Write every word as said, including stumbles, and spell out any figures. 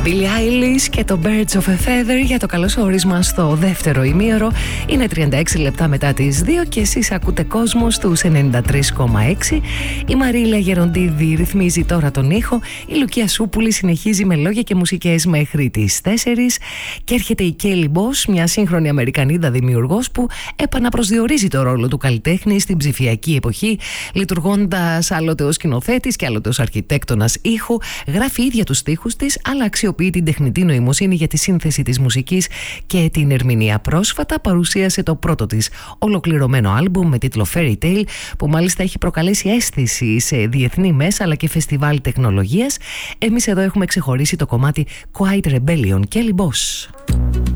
Billie Eilish και το Birds of a Feather για το καλωσόρισμα στο δεύτερο ημίωρο. Είναι τριάντα έξι λεπτά μετά τις δύο και εσείς ακούτε κόσμο στους ενενήντα τρία κόμμα έξι. Η Μαρίλα Γεροντίδη ρυθμίζει τώρα τον ήχο. Η Λουκία Σούπουλη συνεχίζει με λόγια και μουσικές μέχρι τις τέσσερις. Και έρχεται η Kelly Boss, μια σύγχρονη Αμερικανίδα δημιουργός που επαναπροσδιορίζει το ρόλο του καλλιτέχνη στην ψηφιακή εποχή, λειτουργώντας άλλοτε ως σκηνοθέτης και άλλοτε ως αρχιτέκτονας ήχου. Γράφει ίδια τους στίχους της, αλλά αξιοποιεί την τεχνητή νοημοσύνη για τη σύνθεση της μουσικής και την ερμηνεία. Πρόσφατα παρουσίασε το πρώτο της ολοκληρωμένο άλμπουμ με τίτλο Fairy Tale, που μάλιστα έχει προκαλέσει αίσθηση σε διεθνή μέσα αλλά και φεστιβάλ τεχνολογίας. Εμείς εδώ έχουμε ξεχωρίσει το κομμάτι Quiet Rebellion, Kelly Boss.